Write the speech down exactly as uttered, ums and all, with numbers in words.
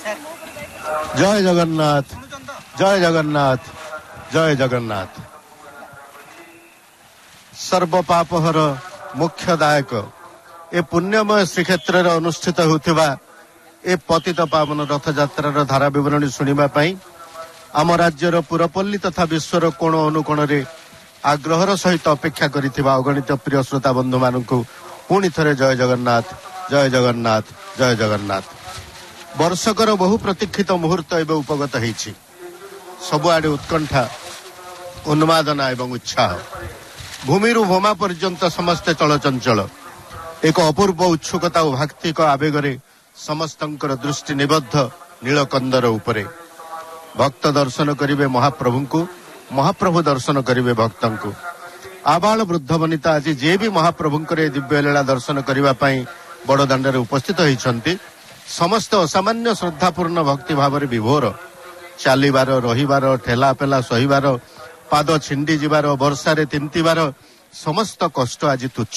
जय जगन्नाथ जय जगन्नाथ जय जगन्नाथ। सर्व पापहर मुख्यदायक ए पुण्यमय श्रीक्षेत्र अनुष्ठित होता ए पतित पावन रथ यात्रार धारा विवरणी शुणा आम राज्यर पुरपल्ली तथा विश्वर कोण अनुकोण आग्रहर सहित अपेक्षा करिथिबा अगणित प्रिय श्रोता बंधु मानक पुणी थरे जय जगन्नाथ जय जगन्नाथ जय जगन्नाथ। वर्षकर बहु प्रतीक्षित मुहूर्त एवं उपगत होइछि। सबुआडे उत्कंठा उन्मादना एवं उत्साह भूमिरु भोमा पर्यंत समस्ते चलचंचल एक अपूर्व उत्सुकता और भाक्तिक आवेगरे समस्तंकर दृष्टि निबद्ध नीलकंदर उपरे। भक्त दर्शन करिवे महाप्रभु को महाप्रभु दर्शन करिवे भक्तन को। आबाल वृद्ध वनिता आज जे भी महाप्रभुंकर दिव्य लीला दर्शन करिवा पई बड़ दांडरे उपस्थित होइछन्ति समस्त असामान्य श्रद्धापूर्ण भक्ति भाव विभोर। चालिबार रहिबार ठेला पेला सहिबार पाद छिंडी जिबार वर्षारे तिंतिबार समस्त कष्ट आज तुच्छ।